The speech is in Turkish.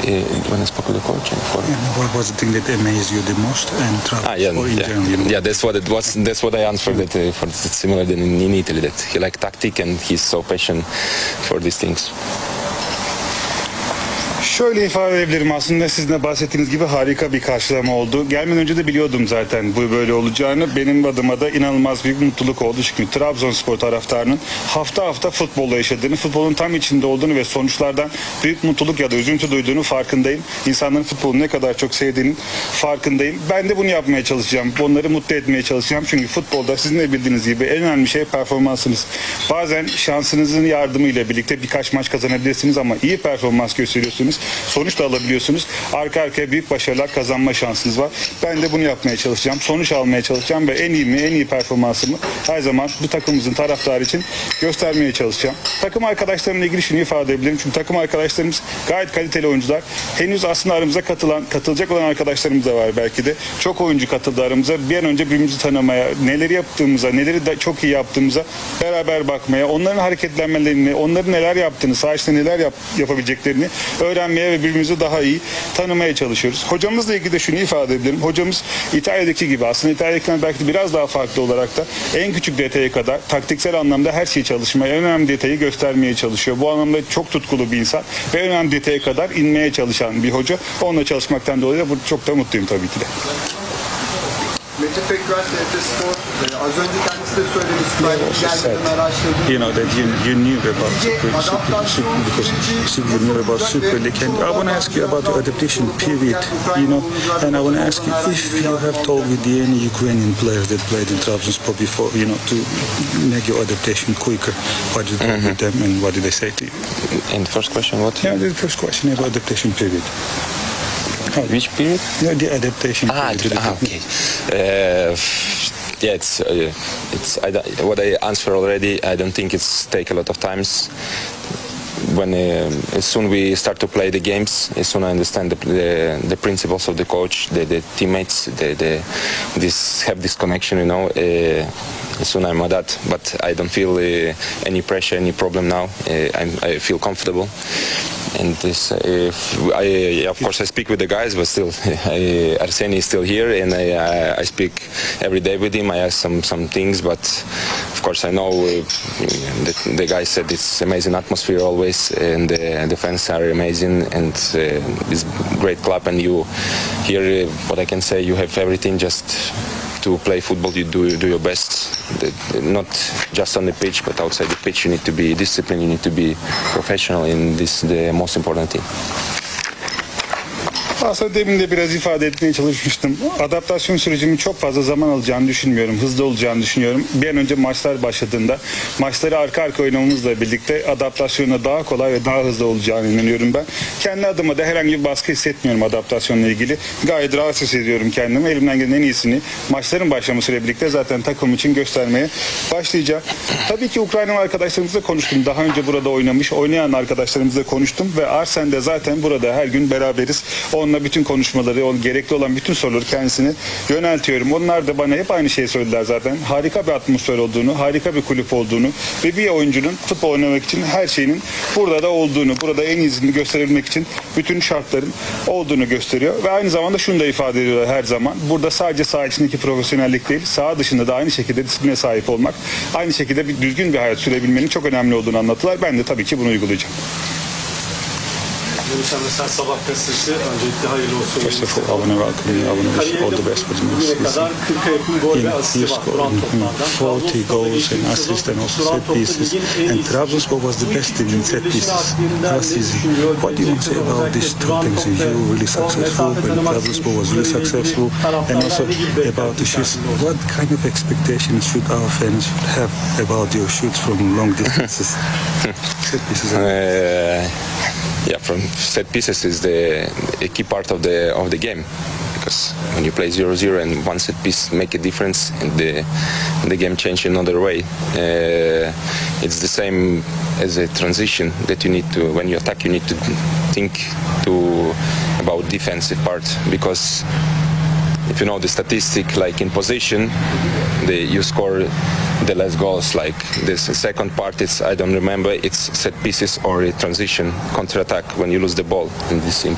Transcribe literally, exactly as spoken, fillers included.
when I spoke with the coach. And for And what was the thing that amazed you the most and ah, yeah, or in yeah. general? You know? yeah, that's what it was. That's what I answered. That uh, for it's similar than in, in Italy. That he like tactic and he's so passionate for these things. Şöyle ifade edebilirim, aslında sizin de bahsettiğiniz gibi harika bir karşılama oldu. Gelmeden önce de biliyordum zaten bu böyle olacağını. Benim adıma da inanılmaz büyük mutluluk oldu. Çünkü Trabzonspor taraftarının hafta hafta futbolla yaşadığını, futbolun tam içinde olduğunu ve sonuçlardan büyük mutluluk ya da üzüntü duyduğunu farkındayım. İnsanların futbolu ne kadar çok sevdiğinin farkındayım. Ben de bunu yapmaya çalışacağım. Onları mutlu etmeye çalışacağım. Çünkü futbolda sizin de bildiğiniz gibi en önemli şey performansınız. Bazen şansınızın yardımıyla birlikte birkaç maç kazanabilirsiniz ama iyi performans gösteriyorsunuz. Sonuç da alabiliyorsunuz. Arka arkaya büyük başarılar kazanma şansınız var. Ben de bunu yapmaya çalışacağım. Sonuç almaya çalışacağım ve en iyi mi, en iyi performansımı her zaman bu takımımızın taraftarı için göstermeye çalışacağım. Takım arkadaşlarımla ilgili şunu ifade edebilirim. Çünkü takım arkadaşlarımız gayet kaliteli oyuncular. Henüz aslında aramıza katılan, katılacak olan arkadaşlarımız da var belki de. Çok oyuncu katıldı aramıza. Bir an önce birbirimizi tanımaya, neleri yaptığımıza, neleri da çok iyi yaptığımıza beraber bakmaya, onların hareketlenmelerini, onların neler yaptığını, saha içinde neler yap, yapabileceklerini öğrenmeye ve birbirimizi daha iyi tanımaya çalışıyoruz. Hocamızla ilgili de şunu ifade edebilirim. Hocamız İtalya'daki gibi, aslında İtalya'dakinden belki de biraz daha farklı olarak da en küçük detaya kadar taktiksel anlamda her şeyi çalışmaya, en önemli detayı göstermeye çalışıyor. Bu anlamda çok tutkulu bir insan ve en önemli detaya kadar inmeye çalışan bir hoca. Onunla çalışmaktan dolayı da çok da mutluyum tabii ki de. Mete Pekmez, T R T Spor, az önce kendisi de söylemişti. Gelmeden araştırdım. You know that you, you knew about Super, Super, Super because Super, you knew about Super League. And I want to ask you about the adaptation period. You know, and I want to ask you if you have told with the any Ukrainian players that played in Trabzonspor before, you know, to make your adaptation quicker. What did you talk with them and what did they say to you? And the first question, what? Yeah, the first question about adaptation period. Which period? Yeah, the adaptation Ah, period. ah okay. Uh, yeah, it's uh, it's I, don't- what I answered already. I don't think it's take a lot of times. When uh, as soon we start to play the games, as soon I understand the the, the principles of the coach, the, the teammates, the, the this have this connection, you know. Uh, as soon I'm adapt, but I don't feel uh, any pressure, any problem now. Uh, I'm, I feel comfortable. And this, uh, I, of course, I speak with the guys, but still, I, Arseny is still here, and I, I, I speak every day with him. I ask some, some things, but of course, I know uh, the, the guys said it's amazing atmosphere always, and the, the fans are amazing, and uh, it's great club. And you here, uh, what I can say, you have everything just to play football. You do do your best, the, not just on the pitch, but outside the pitch. You need to be disciplined. You need to be professional, and this is the most important thing. Aslında demin de biraz ifade etmeye çalışmıştım. Adaptasyon sürecimin çok fazla zaman alacağını düşünmüyorum. Hızlı olacağını düşünüyorum. Bir an önce maçlar başladığında maçları arka arka oynamamızla birlikte adaptasyona daha kolay ve daha hızlı olacağını inanıyorum ben. Kendi adıma da herhangi bir baskı hissetmiyorum adaptasyonla ilgili. Gayet rahat hissediyorum kendimi. Elimden gelen en iyisini maçların başlamasıyla birlikte zaten takım için göstermeye başlayacağım. Tabii ki Ukraynalı arkadaşlarımızla konuştum. Daha önce burada oynamış, oynayan arkadaşlarımızla konuştum ve Arsen de zaten burada her gün beraberiz. Onunla bütün konuşmaları, o gerekli olan bütün soruları kendisine yöneltiyorum. Onlar da bana hep aynı şeyi söylediler zaten. Harika bir atmosfer olduğunu, harika bir kulüp olduğunu ve bir oyuncunun futbol oynamak için her şeyinin burada da olduğunu, burada en iyisini gösterebilmek için bütün şartların olduğunu gösteriyor. Ve aynı zamanda şunu da ifade ediyorlar her zaman. Burada sadece saha içindeki profesyonellik değil, saha dışında da aynı şekilde disipline sahip olmak, aynı şekilde bir düzgün bir hayat sürebilmenin çok önemli olduğunu anlattılar. Ben de tabii ki bunu uygulayacağım. Demişler mesela Sabah gazetesi öncelikle hayırlı olsun. First of all, I want to welcome you. I want to wish all the best for the next Bugüne season. kadar kırka yakın gol You ve know, asisti you var scored duran toplardan. forty goals and assists and also set pieces. And Trabzonspor was the best team in set pieces last season. What do you want to say about these two things? You were really successful, and Trabzonspor was really successful, and also about the shoots. What kind of expectations should our fans have about your shoots from long distances? Set pieces. Uh, yeah, from set pieces is the a key part of the of the game, because when you play zero zero and one set piece make a difference and the the game change another way. Uh, it's the same as a transition that you need to, when you attack, you need to think to about defensive part, because if you know the statistic, like in position, the, you score the less goals. Like this second part, it's I don't remember. It's set pieces or a transition counter attack when you lose the ball in this.